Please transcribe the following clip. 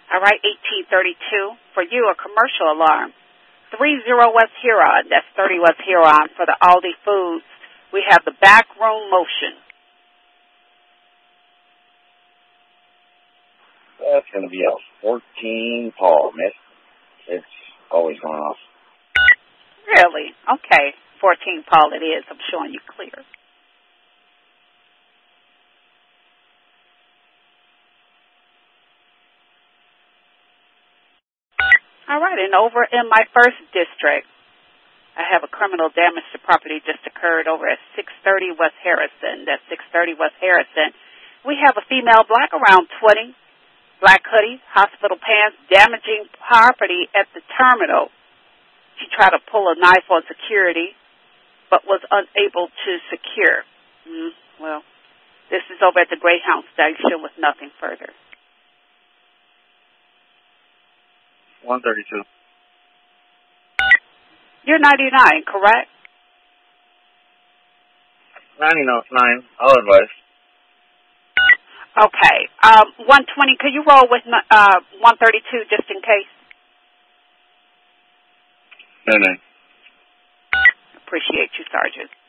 All right, 1832. For you, a commercial alarm. 30 West Huron. That's 30 West Huron. For the Aldi Foods, we have the backroom motion. That's going to be a 14 Paul, miss. It's always going off. Really? Okay. 14 Paul it is. I'm showing you clear. All right, and over in my first district, I have a criminal damage to property just occurred over at 630 West Harrison. That's 630 West Harrison. We have a female black around 20, black hoodie, hospital pants, damaging property at the terminal. She tried to pull a knife on security, but was unable to secure. Well, this is over at the Greyhound station with nothing further. 132. You're 99, correct? 99. I'll advise. Okay. 120, could you roll with 132 just in case? No. Appreciate you, Sergeant.